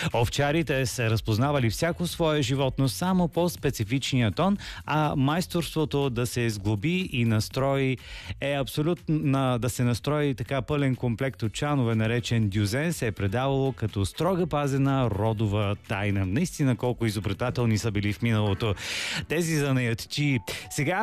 Овчарите се разпознавали всяко свое животно само по специфичния тон, а майсторството да се сглоби и настрои е абсолютно да се настрои така пълен комплект от чанове, наречен дюзен, се е предавало като строга пазена родова тайна. Наистина колко изобретателни са били в миналото тези занаятчии. Сега